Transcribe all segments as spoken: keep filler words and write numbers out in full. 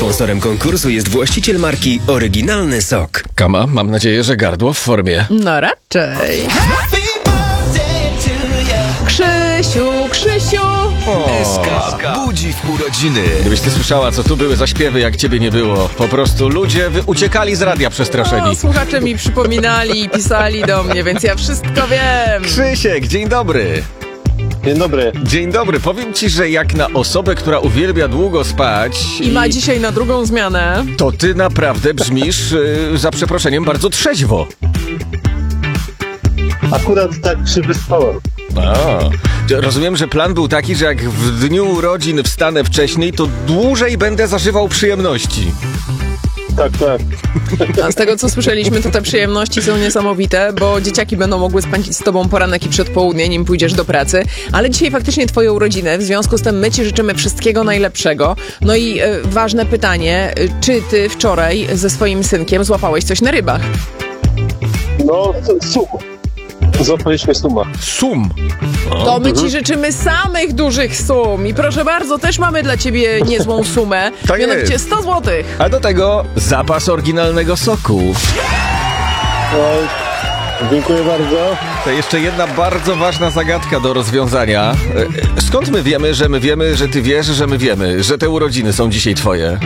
Sponsorem konkursu jest właściciel marki Oryginalny Sok. Kama, mam nadzieję, że gardło w formie. No raczej. Krzysiu, Krzysiu! O, S K budzi w urodziny. gdybyś ty słyszała, co tu były za śpiewy, jak ciebie nie było. Po prostu ludzie wy- uciekali z radia przestraszeni. No, słuchacze mi przypominali i pisali do mnie, więc ja wszystko wiem. Krzysiek, dzień dobry. Dzień dobry. Dzień dobry. Powiem ci, że jak na osobę, która uwielbia długo spać I ma dzisiaj na drugą zmianę. to ty naprawdę brzmisz, yy, za przeproszeniem, bardzo trzeźwo. Akurat tak się wyspałem. A, rozumiem, że plan był taki, że jak w dniu urodzin wstanę wcześniej, to dłużej będę zażywał przyjemności. Tak, tak. A z tego, co słyszeliśmy, to te przyjemności są niesamowite, bo dzieciaki będą mogły spędzić z tobą poranek i przedpołudnie, nim pójdziesz do pracy. Ale dzisiaj faktycznie twoje urodziny, w związku z tym my ci życzymy wszystkiego najlepszego. No i e, ważne pytanie, e, czy ty wczoraj ze swoim synkiem złapałeś coś na rybach? No, sum. Złapaliśmy suma. Sum. O, To my ci życzymy samych dużych sum i proszę bardzo, też mamy dla ciebie niezłą sumę, Tak mianowicie jest. sto złotych. a do tego zapas oryginalnego soku. No, dziękuję bardzo. To jeszcze jedna bardzo ważna zagadka do rozwiązania. E, Skąd my wiemy, że my wiemy, że ty wiesz, że my wiemy, że te urodziny są dzisiaj twoje?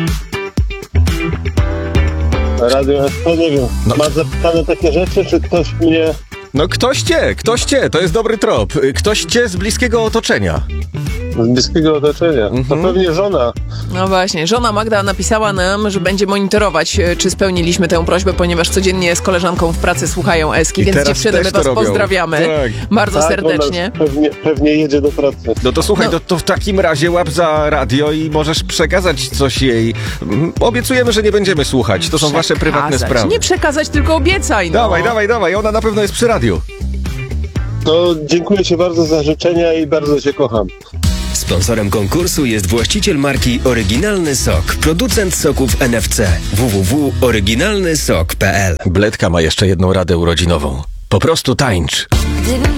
Radio S K, nie wiem. No. Masz zapytane takie rzeczy, czy ktoś mnie... No ktoś cię, ktoś cię, to jest dobry trop. E, Ktoś cię z bliskiego otoczenia. z bliskiego otoczenia? To pewnie żona. No właśnie, żona Magda napisała nam, że będzie monitorować, e, czy spełniliśmy tę prośbę, ponieważ codziennie z koleżanką w pracy słuchają Eski, I więc teraz dziewczyny, też my to was robią. pozdrawiamy Tak. bardzo Tak, serdecznie. ona Pewnie, pewnie jedzie do pracy. No to słuchaj, No. To, to w takim razie łap za radio i możesz przekazać coś jej. Mm, Obiecujemy, że nie będziemy słuchać. To są wasze prywatne Przekazać. sprawy. Nie przekazać, tylko obiecaj, no. Dawaj, dawaj, dawaj, ona na pewno jest przy radiu. To dziękuję ci bardzo za życzenia i bardzo cię kocham. Sponsorem konkursu jest właściciel marki Oryginalny Sok. Producent soków N F C. w w w kropka oryginalny sok kropka p l. Bledka ma jeszcze jedną radę urodzinową. Po prostu tańcz. Gdybym